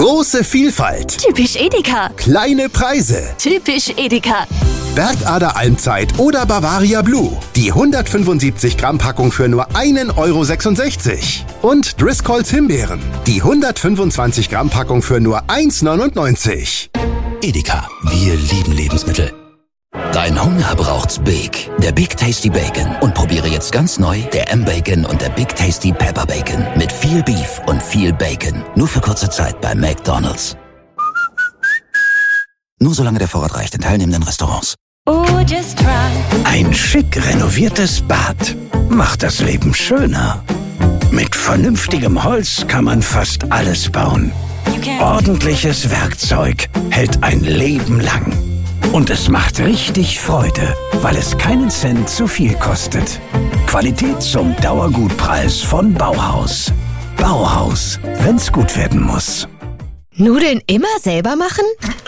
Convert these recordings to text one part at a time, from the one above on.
Große Vielfalt. Typisch Edeka. Kleine Preise. Typisch Edeka. Bergader Almzeit oder Bavaria Blue. Die 175 Gramm Packung für nur 1,66 €. Und Driscolls Himbeeren. Die 125 Gramm Packung für nur 1,99 €. Edeka, wir lieben Lebensmittel. Dein Hunger braucht's Big. Der Big Tasty Bacon. Und probiere jetzt ganz neu der M-Bacon und der Big Tasty Pepper Bacon. Mit viel Beef und viel Bacon. Nur für kurze Zeit bei McDonald's. Nur solange der Vorrat reicht in teilnehmenden Restaurants. Ein schick renoviertes Bad macht das Leben schöner. Mit vernünftigem Holz kann man fast alles bauen. Ordentliches Werkzeug hält ein Leben lang. Und es macht richtig Freude, weil es keinen Cent zu viel kostet. Qualität zum Dauergutpreis von Bauhaus. Bauhaus, wenn's gut werden muss. Nudeln immer selber machen?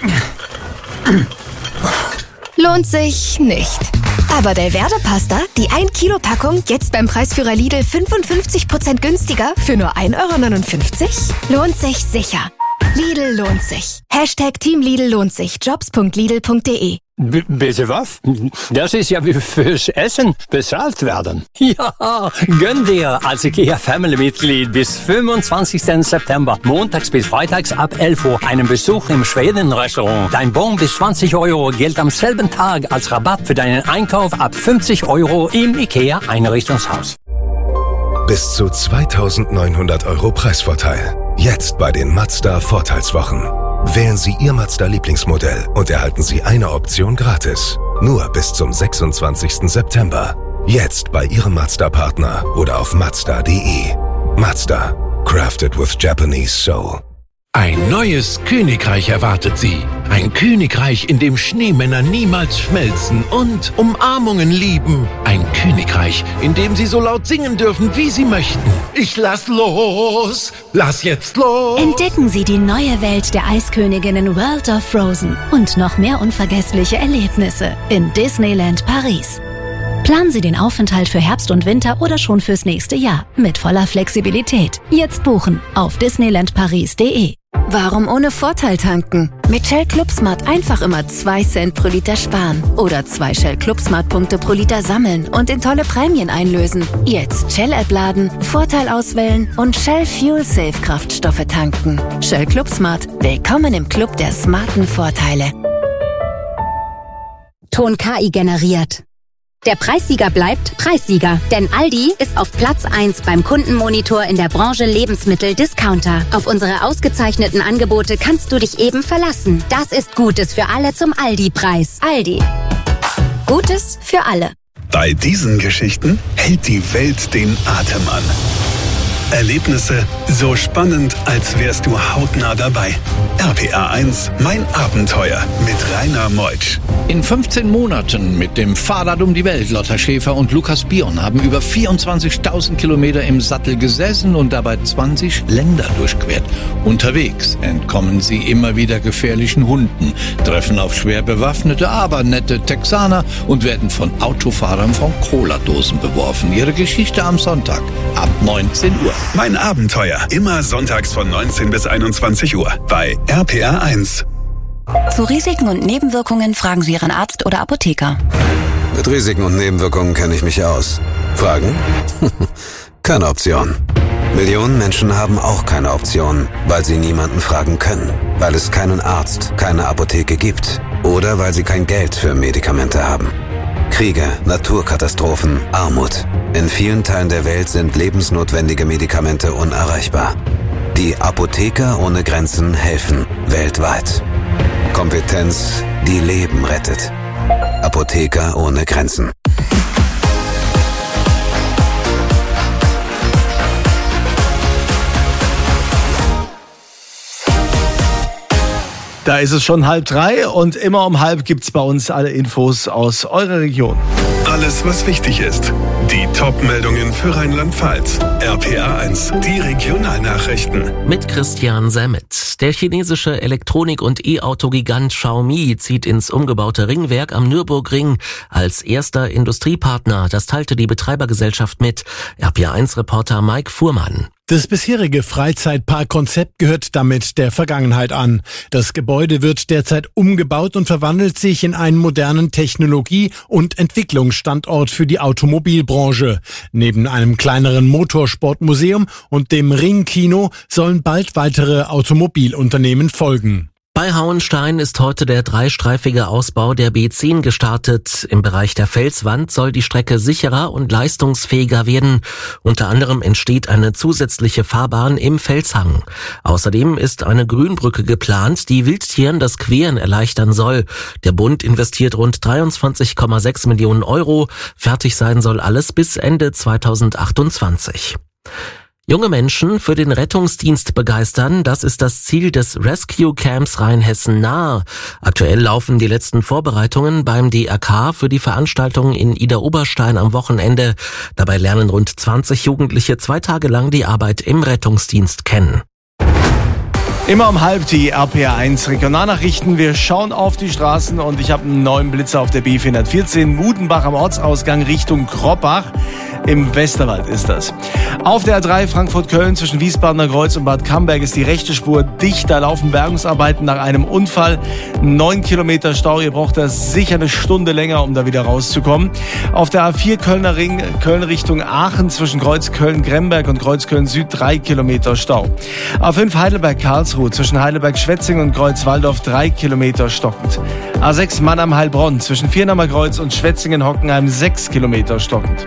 Lohnt sich nicht. Aber Delverde Pasta, die 1 Kilo Packung, jetzt beim Preisführer Lidl 55% günstiger für nur 1,59 €? Lohnt sich sicher. Lidl lohnt sich. Hashtag Team Lidl lohnt sich. Jobs.lidl.de. Bitte was? Das ist ja wie fürs Essen bezahlt werden. Ja, gönn dir als IKEA-Family-Mitglied bis 25. September, montags bis freitags ab 11 Uhr, einen Besuch im Schweden-Restaurant. Dein Bon bis 20 € gilt am selben Tag als Rabatt für deinen Einkauf ab 50 € im IKEA-Einrichtungshaus. Bis zu 2.900 € Preisvorteil. Jetzt bei den Mazda-Vorteilswochen. Wählen Sie Ihr Mazda-Lieblingsmodell und erhalten Sie eine Option gratis. Nur bis zum 26. September. Jetzt bei Ihrem Mazda-Partner oder auf Mazda.de. Mazda. Crafted with Japanese Soul. Ein neues Königreich erwartet Sie. Ein Königreich, in dem Schneemänner niemals schmelzen und Umarmungen lieben. Ein Königreich, in dem Sie so laut singen dürfen, wie Sie möchten. Ich lass los! Lass jetzt los! Entdecken Sie die neue Welt der Eisköniginnen World of Frozen und noch mehr unvergessliche Erlebnisse in Disneyland Paris. Planen Sie den Aufenthalt für Herbst und Winter oder schon fürs nächste Jahr mit voller Flexibilität. Jetzt buchen auf disneylandparis.de. Warum ohne Vorteil tanken? Mit Shell Club Smart einfach immer 2 Cent pro Liter sparen. Oder 2 Shell Club Smart Punkte pro Liter sammeln und in tolle Prämien einlösen. Jetzt Shell-App laden, Vorteil auswählen und Shell Fuel Safe Kraftstoffe tanken. Shell Club Smart. Willkommen im Club der smarten Vorteile. Ton KI generiert. Der Preissieger bleibt Preissieger, denn Aldi ist auf Platz 1 beim Kundenmonitor in der Branche Lebensmittel-Discounter. Auf unsere ausgezeichneten Angebote kannst du dich eben verlassen. Das ist Gutes für alle zum Aldi-Preis. Aldi. Gutes für alle. Bei diesen Geschichten hält die Welt den Atem an. Erlebnisse so spannend, als wärst du hautnah dabei. RPA 1, mein Abenteuer mit Rainer Meutsch. In 15 Monaten mit dem Fahrrad um die Welt, Lotta Schäfer und Lukas Bion haben über 24.000 Kilometer im Sattel gesessen und dabei 20 Länder durchquert. Unterwegs entkommen sie immer wieder gefährlichen Hunden, treffen auf schwer bewaffnete, aber nette Texaner und werden von Autofahrern von Cola-Dosen beworfen. Ihre Geschichte am Sonntag ab 19 Uhr. Mein Abenteuer, immer sonntags von 19 bis 21 Uhr bei RPA 1. Zu Risiken und Nebenwirkungen fragen Sie Ihren Arzt oder Apotheker. Mit Risiken und Nebenwirkungen kenne ich mich aus. Fragen? Keine Option. Millionen Menschen haben auch keine Option, weil sie niemanden fragen können. Weil es keinen Arzt, keine Apotheke gibt. Oder weil sie kein Geld für Medikamente haben. Kriege, Naturkatastrophen, Armut. In vielen Teilen der Welt sind lebensnotwendige Medikamente unerreichbar. Die Apotheker ohne Grenzen helfen weltweit. Kompetenz, die Leben rettet. Apotheker ohne Grenzen. Da ist es schon 2:30 und immer um 2:30 gibt's bei uns alle Infos aus eurer Region. Alles, was wichtig ist. Die Top-Meldungen für Rheinland-Pfalz. RPA 1, die Regionalnachrichten. Mit Christian Semmet. Der chinesische Elektronik- und E-Auto-Gigant Xiaomi zieht ins umgebaute Ringwerk am Nürburgring als erster Industriepartner. Das teilte die Betreibergesellschaft mit. RPA 1-Reporter Mike Fuhrmann. Das bisherige Freizeitparkkonzept gehört damit der Vergangenheit an. Das Gebäude wird derzeit umgebaut und verwandelt sich in einen modernen Technologie- und Entwicklungsstandort für die Automobilbranche. Neben einem kleineren Motorsportmuseum und dem Ringkino sollen bald weitere Automobilunternehmen folgen. Bei Hauenstein ist heute der dreistreifige Ausbau der B10 gestartet. Im Bereich der Felswand soll die Strecke sicherer und leistungsfähiger werden. Unter anderem entsteht eine zusätzliche Fahrbahn im Felshang. Außerdem ist eine Grünbrücke geplant, die Wildtieren das Queren erleichtern soll. Der Bund investiert rund 23,6 Millionen Euro. Fertig sein soll alles bis Ende 2028. Junge Menschen für den Rettungsdienst begeistern, das ist das Ziel des Rescue Camps Rheinhessen-Nahe. Aktuell laufen die letzten Vorbereitungen beim DRK für die Veranstaltung in Idar-Oberstein am Wochenende. Dabei lernen rund 20 Jugendliche 2 Tage lang die Arbeit im Rettungsdienst kennen. Immer um 12:30 die RPR1 Regionalnachrichten. Wir schauen auf die Straßen und ich habe einen neuen Blitzer auf der B414 Mudenbach am Ortsausgang Richtung Kroppach. Im Westerwald ist das. Auf der A3 Frankfurt-Köln zwischen Wiesbadener Kreuz und Bad Camberg ist die rechte Spur dicht. Da laufen Bergungsarbeiten nach einem Unfall. 9 Kilometer Stau. Ihr braucht da sicher eine Stunde länger, um da wieder rauszukommen. Auf der A4 Kölner Ring, Köln Richtung Aachen zwischen Kreuz Köln-Gremberg und Kreuz Köln-Süd 3 Kilometer Stau. A5 Heidelberg-Karlsruhe zwischen Heidelberg-Schwetzing und Kreuz-Waldorf 3 Kilometer stockend. A6 Mannheim-Heilbronn zwischen Viernamer Kreuz und Schwetzingen-Hockenheim 6 Kilometer stockend.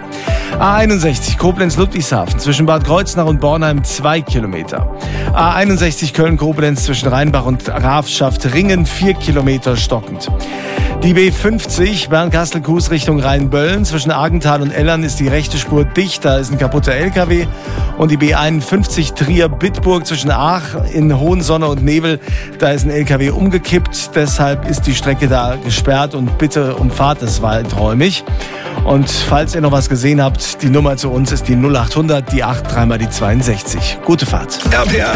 A61 Koblenz-Ludwigshafen zwischen Bad Kreuznach und Bornheim 2 Kilometer. A61 Köln-Koblenz zwischen Rheinbach und Grafschaft-Ringen 4 Kilometer stockend. Die B50 Bern-Kassel-Kues Richtung Rheinböllen zwischen Argenthal und Ellern ist die rechte Spur dicht. Da ist ein kaputter LKW. Und die B51 Trier-Bitburg zwischen Aach in Hohensonne und Nebel, da ist ein LKW umgekippt. Deshalb ist die Strecke da gesperrt und bitte umfahrt es weiträumig. Und falls ihr noch was gesehen habt, die Nummer zu uns ist die 0800, die 8 3 mal die 62. Gute Fahrt. RPR